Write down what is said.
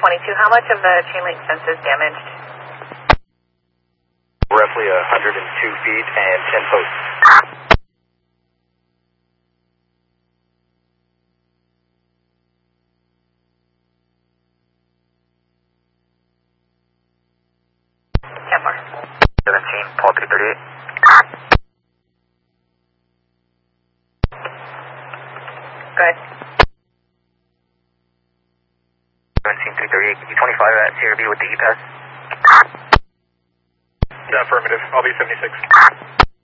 22. How much of the chain link fence is damaged? Roughly 102 feet and 10 posts. Kevlar. 17, Paul 338. Good. 17, 338, E25 at CRB with the E-Pass. Affirmative. I'll be 76.